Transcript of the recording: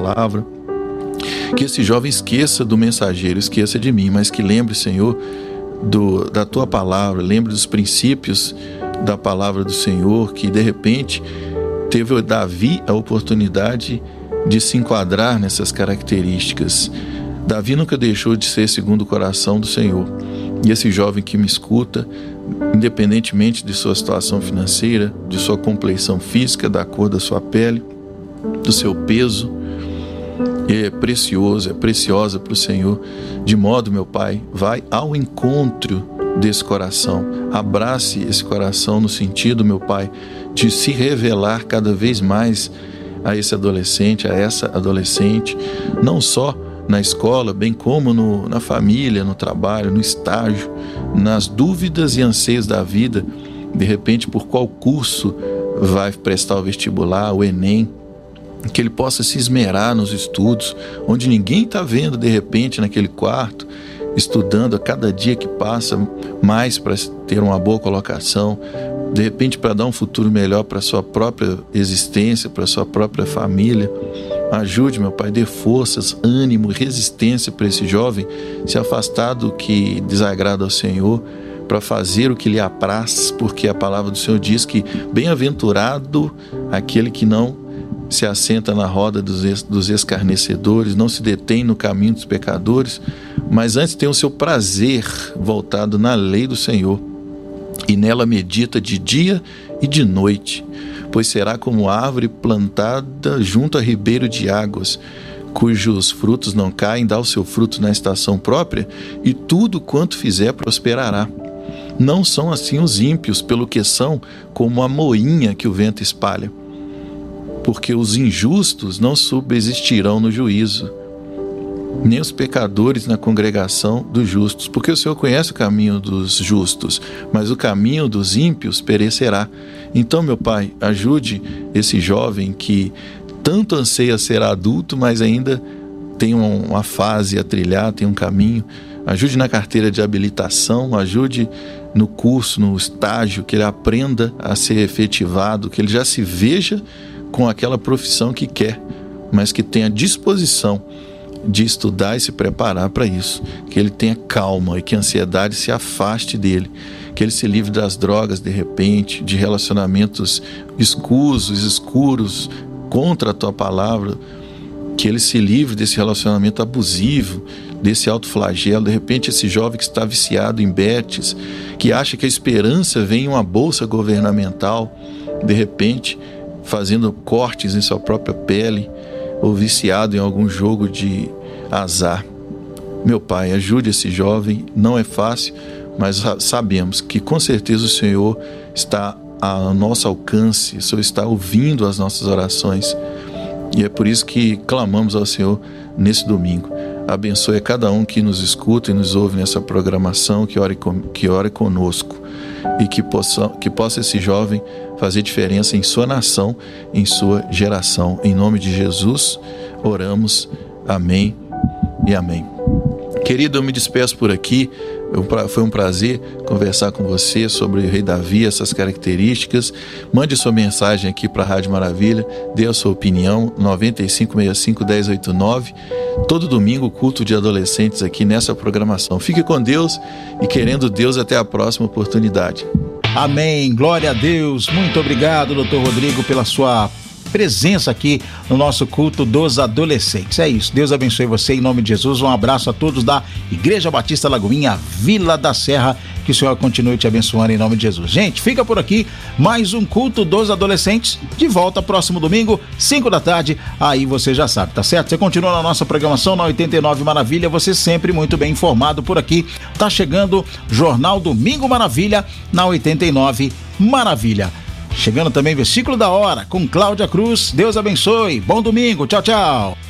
palavra. Que esse jovem esqueça do mensageiro, esqueça de mim, mas que lembre, Senhor, da tua palavra, lembre dos princípios da palavra do Senhor, que de repente teve Davi a oportunidade de se enquadrar nessas características. Davi nunca deixou de ser segundo o coração do Senhor. E esse jovem que me escuta, independentemente de sua situação financeira, de sua compleição física, da cor da sua pele, do seu peso, é precioso, é preciosa para o Senhor. De modo, meu Pai, vai ao encontro desse coração, abrace esse coração no sentido, meu Pai, de se revelar cada vez mais a esse adolescente, a essa adolescente, não só na escola, bem como na família, no trabalho, no estágio, nas dúvidas e anseios da vida, de repente por qual curso vai prestar o vestibular, o Enem, que ele possa se esmerar nos estudos, onde ninguém está vendo, de repente, naquele quarto, estudando a cada dia que passa mais para ter uma boa colocação, de repente para dar um futuro melhor para a sua própria existência, para a sua própria família. Ajude, meu Pai, dê forças, ânimo, resistência para esse jovem se afastar do que desagrada ao Senhor, para fazer o que lhe apraz, porque a palavra do Senhor diz que bem-aventurado aquele que não se assenta na roda dos escarnecedores, não se detém no caminho dos pecadores, mas antes tem o seu prazer voltado na lei do Senhor, e nela medita de dia e de noite, pois será como árvore plantada junto a ribeiro de águas, cujos frutos não caem, dá o seu fruto na estação própria, e tudo quanto fizer prosperará. Não são assim os ímpios, pelo que são como a moinha que o vento espalha, porque os injustos não subsistirão no juízo, nem os pecadores na congregação dos justos, porque o Senhor conhece o caminho dos justos, mas o caminho dos ímpios perecerá. Então, meu Pai, ajude esse jovem que tanto anseia ser adulto, mas ainda tem uma fase a trilhar, tem um caminho. Ajude na carteira de habilitação, ajude no curso, no estágio, que ele aprenda a ser efetivado, que ele já se veja com aquela profissão que quer, mas que tenha disposição de estudar e se preparar para isso, que ele tenha calma e que a ansiedade se afaste dele, que ele se livre das drogas de repente, de relacionamentos escuros contra a tua palavra, que ele se livre desse relacionamento abusivo, desse autoflagelo. De repente esse jovem que está viciado em betes, que acha que a esperança vem em uma bolsa governamental, de repente fazendo cortes em sua própria pele, ou viciado em algum jogo de azar. Meu Pai, ajude esse jovem, não é fácil, mas sabemos que com certeza o Senhor está ao nosso alcance, o Senhor está ouvindo as nossas orações, e é por isso que clamamos ao Senhor nesse domingo. Abençoe a cada um que nos escuta e nos ouve nessa programação, que ore conosco, e que possa esse jovem fazer diferença em sua nação, em sua geração. Em nome de Jesus, oramos. Amém e amém. Querido, eu me despeço por aqui. Foi um prazer conversar com você sobre o rei Davi, essas características. Mande sua mensagem aqui para a Rádio Maravilha, dê a sua opinião, 9565-1089. Todo domingo, culto de adolescentes aqui nessa programação. Fique com Deus e, querendo Deus, até a próxima oportunidade. Amém, glória a Deus. Muito obrigado, doutor Rodrigo, pela sua presença aqui no nosso culto dos adolescentes. É isso, Deus abençoe você em nome de Jesus. Um abraço a todos da Igreja Batista Lagoinha, Vila da Serra, que o Senhor continue te abençoando em nome de Jesus. Gente, fica por aqui mais um culto dos adolescentes, de volta próximo domingo, 5 da tarde, aí você já sabe, tá certo? Você continua na nossa programação na 89 Maravilha, você sempre muito bem informado por aqui. Tá chegando Jornal Domingo Maravilha na 89 Maravilha. Chegando também versículo da hora com Cláudia Cruz. Deus abençoe. Bom domingo. Tchau, tchau.